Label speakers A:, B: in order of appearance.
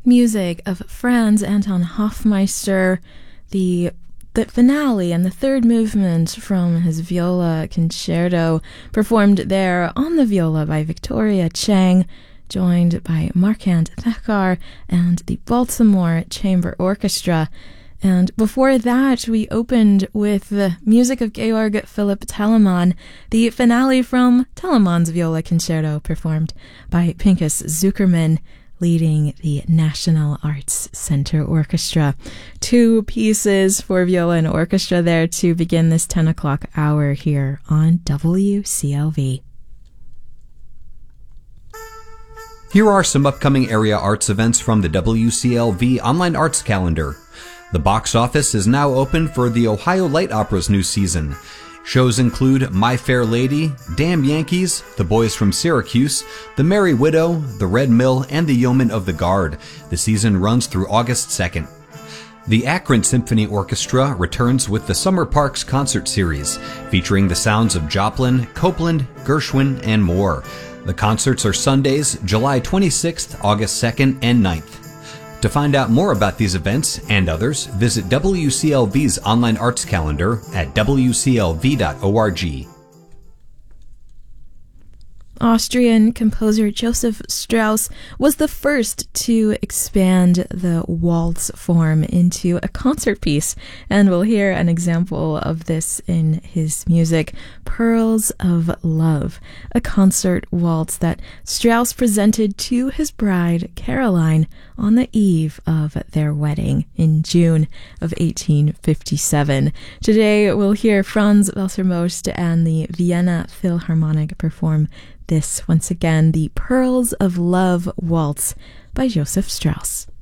A: music of Franz Anton Hofmeister, the finale and the third movement from his viola concerto, performed there on the viola by Victoria Chang, joined by Markant Thakar and the Baltimore Chamber Orchestra. And before that, we opened with the music of Georg Philipp Telemann, the finale from Telemann's viola concerto, performed by Pinchas Zukerman, leading the National Arts Center Orchestra. Two pieces for viola and orchestra there to begin this 10 o'clock hour here on WCLV.
B: Here are some upcoming area arts events from the WCLV Online Arts Calendar. The box office is now open for the Ohio Light Opera's new season. Shows include My Fair Lady, Damn Yankees, The Boys from Syracuse, The Merry Widow, The Red Mill, and The Yeomen of the Guard. The season runs through August 2nd. The Akron Symphony Orchestra returns with the Summer Parks Concert Series, featuring the sounds of Joplin, Copeland, Gershwin, and more. The concerts are Sundays, July 26th, August 2nd, and 9th. To find out more about these events and others, visit WCLV's online arts calendar at wclv.org.
A: Austrian composer Joseph Strauss was the first to expand the waltz form into a concert piece, and we'll hear an example of this in his music, Pearls of Love, a concert waltz that Strauss presented to his bride, Caroline, on the eve of their wedding in June of 1857. Today, we'll hear Franz Wassermost and the Vienna Philharmonic perform this once again, the Pearls of Love Waltz by Joseph Strauss.